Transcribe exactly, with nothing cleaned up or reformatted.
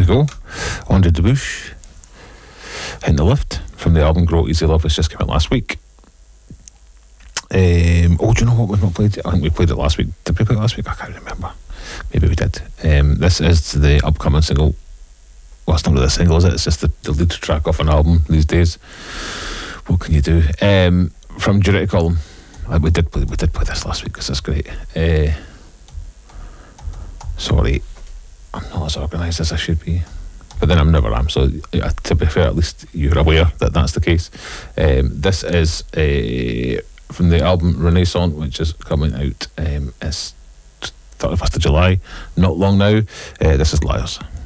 go. Andre Debush, In the Lift, from the album Grow Easy Love, which just came out last week. Um, oh, do you know what we've not played? I think we played it last week. Did we play it last week? I can't remember. Maybe we did. Um, this is the upcoming single. Well, it's not really a single, is it? It's just the, the lead track off an album these days. What can you do? Um, from Duty Column. Uh, we did play, we did play this last week because it's great. Uh, sorry, I'm not as organised as I should be, but then I'm never am. So uh, to be fair, at least you're aware that that's the case. Um, this is uh, from the album Renaissance, which is coming out. Um, it's thirty-first of July. Not long now. Uh, this is Liars.